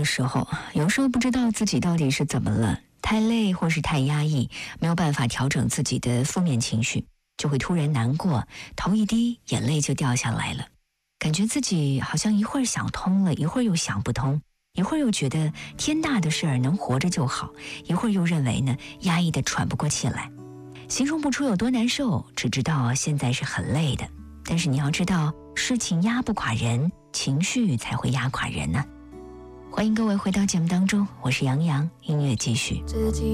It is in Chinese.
时候，有时候不知道自己到底是怎么了，太累或是太压抑，没有办法调整自己的负面情绪，就会突然难过，头一低，眼泪就掉下来了。感觉自己好像一会儿想通了，一会儿又想不通，一会儿又觉得天大的事儿能活着就好，一会儿又认为呢压抑得喘不过气来。形容不出有多难受，只知道现在是很累的。但是你要知道，事情压不垮人，情绪才会压垮人呢。欢迎各位回到节目当中，我是杨洋，音乐继续。